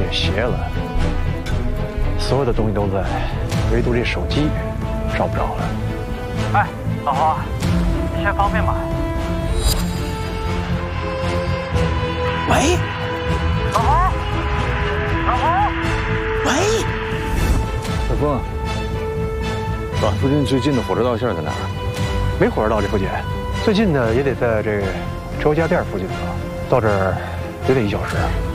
邪了，所有的东西都在，唯独这手机找不着了。 哎，老侯，你先方便吗？ 喂， 老侯，老侯， 喂， 小峰，爸，附近最近的火车道线在哪儿？ 没火车道这附近，最近的也得在这个周家店附近吧，到这儿也得1小时。